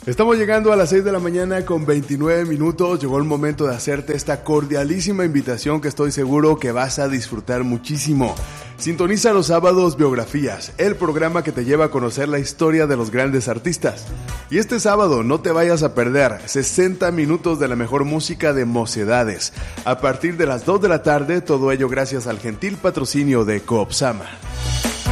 Estamos llegando a las 6 de la mañana con 29 minutos. Llegó el momento de hacerte esta cordialísima invitación que estoy seguro que vas a disfrutar muchísimo. Sintoniza los sábados Biografías, el programa que te lleva a conocer la historia de los grandes artistas. Y este sábado no te vayas a perder 60 minutos de la mejor música de Mocedades. A partir de las 2 de la tarde, todo ello gracias al gentil patrocinio de Coopsama.